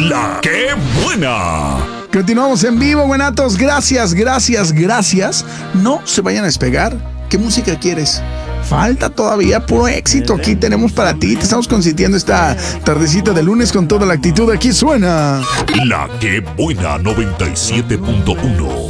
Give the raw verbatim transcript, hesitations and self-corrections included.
La que buena. Continuamos en vivo, buenatos. Gracias, gracias, gracias. No se vayan a despegar. ¿Qué música quieres? Falta todavía puro éxito. Aquí tenemos para ti. Te estamos consintiendo esta tardecita de lunes con toda la actitud. Aquí suena La que buena noventa y siete punto uno.